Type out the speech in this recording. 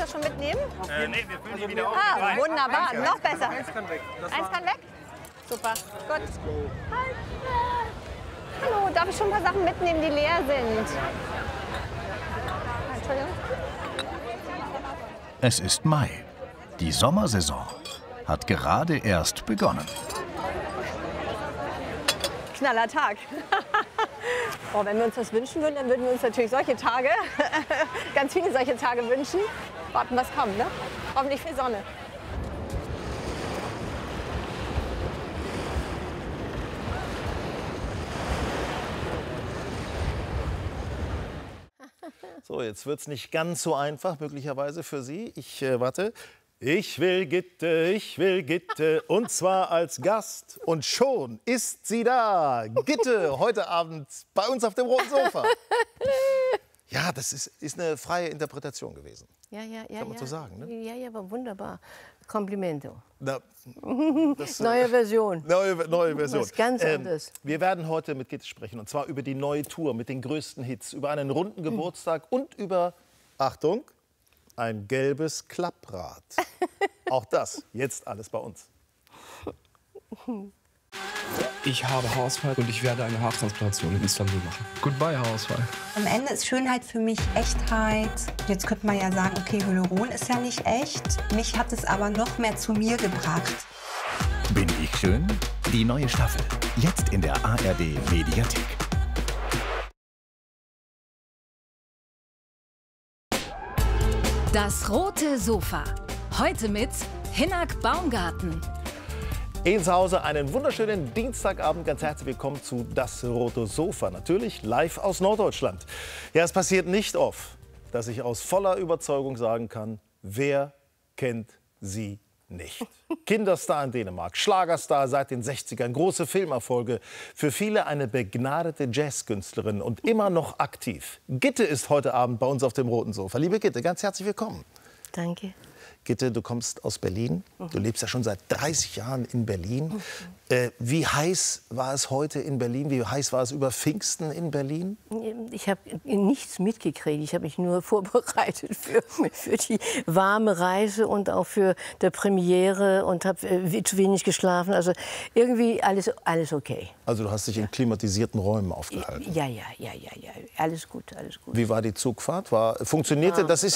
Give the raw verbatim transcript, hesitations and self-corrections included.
das schon mitnehmen? Äh, nee, wir füllen die wieder auf. Ah, mit rein. wunderbar. Noch besser. Eins kann weg. Das Eins war- kann weg? Super. Gut. Hallo, darf ich schon ein paar Sachen mitnehmen, die leer sind? Entschuldigung. Es ist Mai. Die Sommersaison hat gerade erst begonnen. Knaller Tag. Oh, wenn wir uns das wünschen würden, dann würden wir uns natürlich solche Tage, ganz viele solche Tage wünschen. Warten, was kommt, ne? Hoffentlich viel Sonne. So, jetzt wird es nicht ganz so einfach, möglicherweise für Sie. Ich äh, warte. Ich will Gitte, ich will Gitte, und zwar als Gast. Und schon ist sie da. Gitte, heute Abend bei uns auf dem roten Sofa. Ja, das ist, ist eine freie Interpretation gewesen. Ja, ja, ja. Kann man ja. so sagen, ne? Ja, ja, aber wunderbar. Komplimento. Na, das, äh, Neue Version. Neue, neue Version. Was ganz Ähm, anderes. wir werden heute mit Gitte sprechen, und zwar über die neue Tour mit den größten Hits, über einen runden Geburtstag und über, Achtung, ein gelbes Klapprad. Auch das, jetzt alles bei uns. Ich habe Haarausfall und ich werde eine Haartransplantation in Istanbul machen. Goodbye, Haarausfall. Am Ende ist Schönheit für mich Echtheit. Jetzt könnte man ja sagen, okay, Hyaluron ist ja nicht echt. Mich hat es aber noch mehr zu mir gebracht. Bin ich schön? Die neue Staffel. Jetzt in der A R D Mediathek. Das rote Sofa. Heute mit Hinnerk Baumgarten. Ihnen zu Hause einen wunderschönen Dienstagabend. Ganz herzlich willkommen zu Das rote Sofa. Natürlich live aus Norddeutschland. Ja, es passiert nicht oft, dass ich aus voller Überzeugung sagen kann, wer kennt sie nicht? Kinderstar in Dänemark, Schlagerstar seit den sechzigern, große Filmerfolge. Für viele eine begnadete Jazzkünstlerin und immer noch aktiv. Gitte ist heute Abend bei uns auf dem roten Sofa. Liebe Gitte, ganz herzlich willkommen. Danke. Gitte, du kommst aus Berlin. Du lebst ja schon seit dreißig Jahren in Berlin. Äh, wie heiß war es heute in Berlin? Wie heiß war es über Pfingsten in Berlin? Ich habe nichts mitgekriegt. Ich habe mich nur vorbereitet für, für die warme Reise und auch für die Premiere und habe zu wenig geschlafen. Also irgendwie alles, alles okay. Also du hast dich in klimatisierten Räumen aufgehalten. Ja, ja, ja, ja, ja. Alles gut, alles gut. Wie war die Zugfahrt? War, funktionierte? Das ist